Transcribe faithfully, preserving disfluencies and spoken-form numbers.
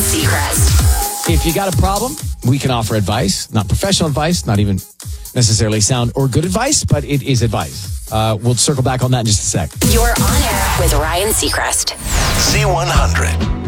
Seacrest. If you got a problem, we can offer advice. Not professional advice, not even necessarily sound or good advice, but it is advice. Uh, we'll circle back on that in just a sec. You're on air with Ryan Seacrest. C one hundred.